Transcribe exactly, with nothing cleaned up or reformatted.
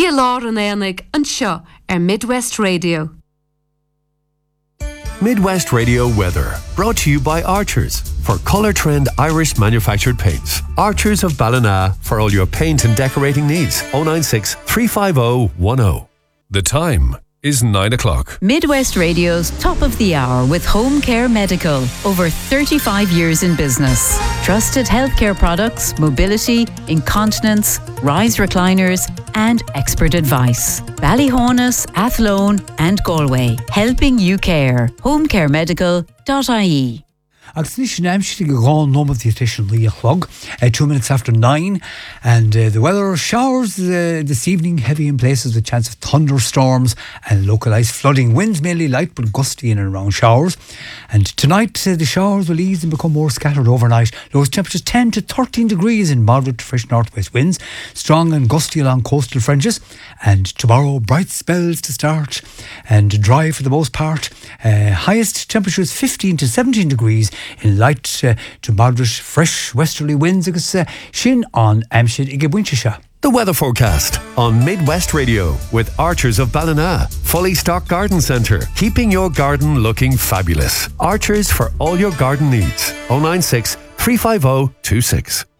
Bí lár an éanaig an seo ar Midwest Radio. Midwest Radio weather, brought to you by Archers for Colour Trend Irish manufactured paints. Archers of Ballina for all your paint and decorating needs. oh nine six, three five oh, one oh. The time is nine o'clock. Midwest Radio's Top of the Hour with Home Care Medical. Over thirty-five years in business. Trusted healthcare products, mobility, incontinence, rise recliners and expert advice. Ballyhonus, Athlone and Galway. Helping you care. home care medical dot I E. Agus ní sin aimsí go gá nómad the attrition Lee o'clock, uh, two minutes after nine, and uh, the weather showers uh, this evening, heavy in places with chance of thunderstorms and localised flooding. Winds mainly light but gusty in and around showers. And tonight uh, the showers will ease and become more scattered overnight. Lowest temperatures ten to thirteen degrees in moderate to fresh northwest winds, strong and gusty along coastal fringes. And tomorrow bright spells to start and dry for the most part. Uh, highest temperatures fifteen to seventeen degrees in light uh, to moderate fresh westerly winds agus uh, sin on Amshid ige Winchesha. The weather forecast on Midwest Radio with Archers of Ballina. Fully stocked garden centre, keeping your garden looking fabulous. Archers for all your garden needs. oh nine six, three five oh, two six.